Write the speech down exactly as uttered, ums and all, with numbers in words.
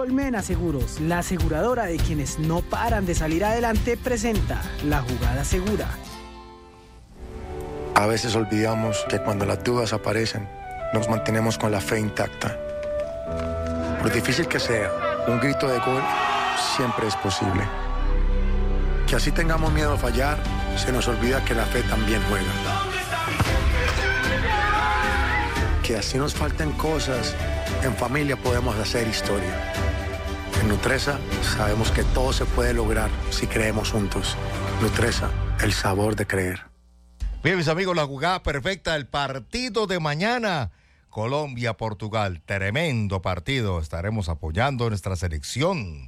Colmena Seguros, la aseguradora de quienes no paran de salir adelante, presenta La Jugada Segura. A veces olvidamos que cuando las dudas aparecen, nos mantenemos con la fe intacta. Por difícil que sea, un grito de gol siempre es posible. Que así tengamos miedo a fallar, se nos olvida que la fe también juega. Que así nos falten cosas, en familia podemos hacer historia. En Nutresa sabemos que todo se puede lograr si creemos juntos. Nutresa, el sabor de creer. Bien, mis amigos, la jugada perfecta, el partido de mañana. Colombia-Portugal, tremendo partido. Estaremos apoyando nuestra selección.